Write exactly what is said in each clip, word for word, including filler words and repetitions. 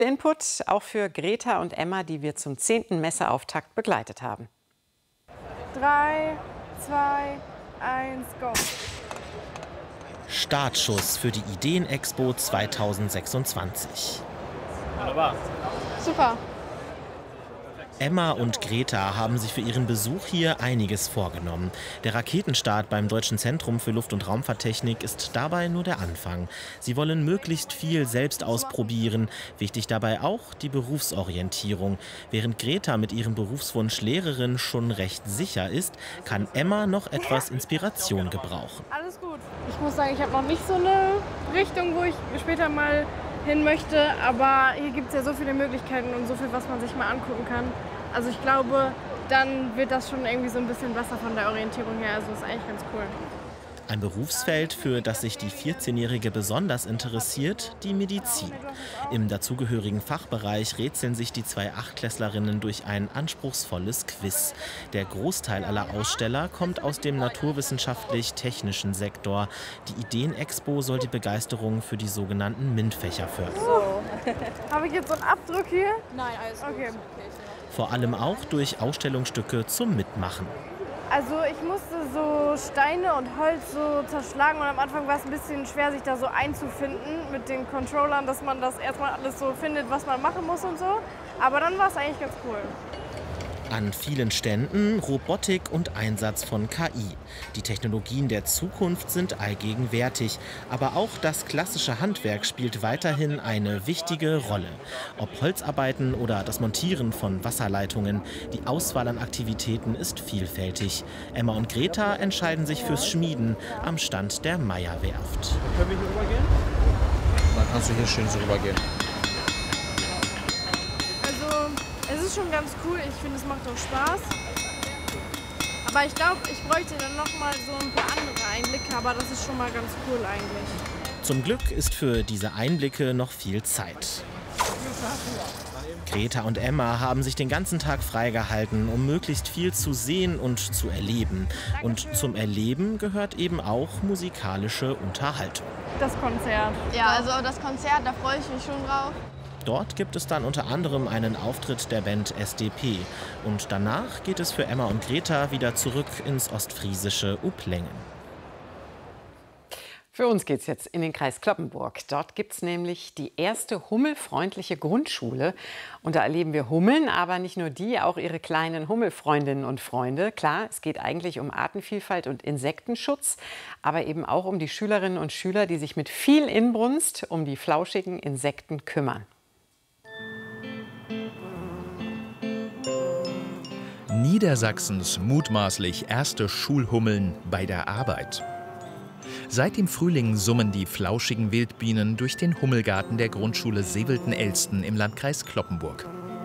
Input auch für Greta und Emma, die wir zum zehnten Messeauftakt begleitet haben. Drei, zwei, eins, go! Startschuss für die Ideen-Expo zweitausendsechsundzwanzig. Wunderbar. Super. Emma und Greta haben sich für ihren Besuch hier einiges vorgenommen. Der Raketenstart beim Deutschen Zentrum für Luft- und Raumfahrttechnik ist dabei nur der Anfang. Sie wollen möglichst viel selbst ausprobieren. Wichtig dabei auch die Berufsorientierung. Während Greta mit ihrem Berufswunsch Lehrerin schon recht sicher ist, kann Emma noch etwas Inspiration gebrauchen. Alles gut. Ich muss sagen, ich habe noch nicht so eine Richtung, wo ich später mal hin möchte, aber hier gibt es ja so viele Möglichkeiten und so viel, was man sich mal angucken kann. Also ich glaube, dann wird das schon irgendwie so ein bisschen besser von der Orientierung her. Also ist eigentlich ganz cool. Ein Berufsfeld, für das sich die vierzehnjährige besonders interessiert, die Medizin. Im dazugehörigen Fachbereich rätseln sich die zwei Achtklässlerinnen durch ein anspruchsvolles Quiz. Der Großteil aller Aussteller kommt aus dem naturwissenschaftlich-technischen Sektor. Die Ideen-Expo soll die Begeisterung für die sogenannten MINT-Fächer fördern. So. Habe ich jetzt so einen Abdruck hier? Nein, alles gut. Okay. Vor allem auch durch Ausstellungsstücke zum Mitmachen. Also ich musste so Steine und Holz so zerschlagen und am Anfang war es ein bisschen schwer, sich da so einzufinden mit den Controllern, dass man das erstmal alles so findet, was man machen muss und so. Aber dann war es eigentlich ganz cool. An vielen Ständen Robotik und Einsatz von K I. Die Technologien der Zukunft sind allgegenwärtig. Aber auch das klassische Handwerk spielt weiterhin eine wichtige Rolle. Ob Holzarbeiten oder das Montieren von Wasserleitungen, die Auswahl an Aktivitäten ist vielfältig. Emma und Greta entscheiden sich fürs Schmieden am Stand der Meyer-Werft. Können wir hier rübergehen? Dann kannst du hier schön so rübergehen. Es ist schon ganz cool, ich finde, es macht auch Spaß. Aber ich glaube, ich bräuchte dann noch mal so ein paar andere Einblicke, aber das ist schon mal ganz cool eigentlich. Zum Glück ist für diese Einblicke noch viel Zeit. Greta und Emma haben sich den ganzen Tag freigehalten, um möglichst viel zu sehen und zu erleben. Und zum Erleben gehört eben auch musikalische Unterhaltung. Das Konzert. Ja, also das Konzert, da freue ich mich schon drauf. Dort gibt es dann unter anderem einen Auftritt der Band S D P. Und danach geht es für Emma und Greta wieder zurück ins ostfriesische Uplengen. Für uns geht es jetzt in den Kreis Cloppenburg. Dort gibt es nämlich die erste hummelfreundliche Grundschule. Und da erleben wir Hummeln, aber nicht nur die, auch ihre kleinen Hummelfreundinnen und Freunde. Klar, es geht eigentlich um Artenvielfalt und Insektenschutz, aber eben auch um die Schülerinnen und Schüler, die sich mit viel Inbrunst um die flauschigen Insekten kümmern. Niedersachsens mutmaßlich erste Schulhummeln bei der Arbeit. Seit dem Frühling summen die flauschigen Wildbienen durch den Hummelgarten der Grundschule Sevelten-Elsten im Landkreis Cloppenburg.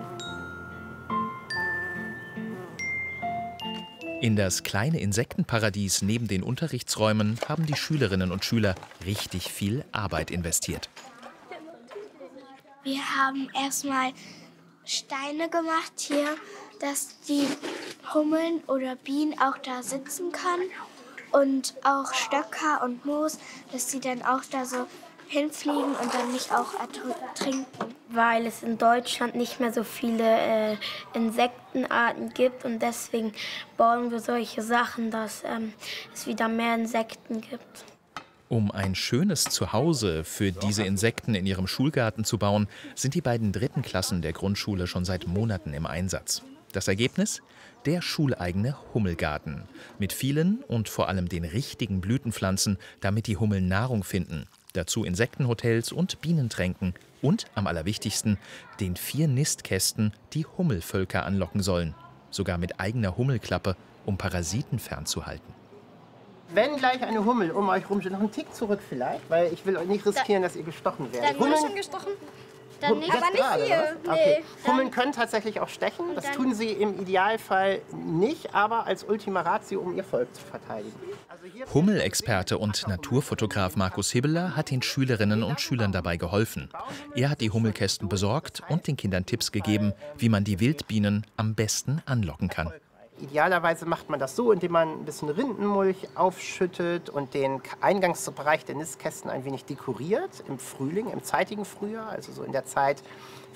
In das kleine Insektenparadies neben den Unterrichtsräumen haben die Schülerinnen und Schüler richtig viel Arbeit investiert. Wir haben erstmal Steine gemacht hier, dass die Hummeln oder Bienen auch da sitzen können. Und auch Stöcker und Moos, dass sie dann auch da so hinfliegen und dann nicht auch ertrinken. Weil es in Deutschland nicht mehr so viele äh, Insektenarten gibt und deswegen bauen wir solche Sachen, dass ähm, es wieder mehr Insekten gibt. Um ein schönes Zuhause für diese Insekten in ihrem Schulgarten zu bauen, sind die beiden dritten Klassen der Grundschule schon seit Monaten im Einsatz. Das Ergebnis? Der schuleigene Hummelgarten. Mit vielen und vor allem den richtigen Blütenpflanzen, damit die Hummeln Nahrung finden. Dazu Insektenhotels und Bienentränken. Und, am allerwichtigsten, den vier Nistkästen, die Hummelvölker anlocken sollen. Sogar mit eigener Hummelklappe, um Parasiten fernzuhalten. Wenn gleich eine Hummel um euch rum steht, noch einen Tick zurück vielleicht, weil ich will euch nicht riskieren, dass ihr gestochen werdet. Dann wurde schon gestochen. Dann nicht. Aber nicht gerade, hier. oder? Okay. Nee. Hummeln können tatsächlich auch stechen. Das tun sie im Idealfall nicht, aber als Ultima Ratio, um ihr Volk zu verteidigen. Also Hummelexperte und Naturfotograf Markus Hibbeler hat den Schülerinnen und Schülern dabei geholfen. Er hat die Hummelkästen besorgt und den Kindern Tipps gegeben, wie man die Wildbienen am besten anlocken kann. Idealerweise macht man das so, indem man ein bisschen Rindenmulch aufschüttet und den Eingangsbereich der Nistkästen ein wenig dekoriert im Frühling, im zeitigen Frühjahr, also so in der Zeit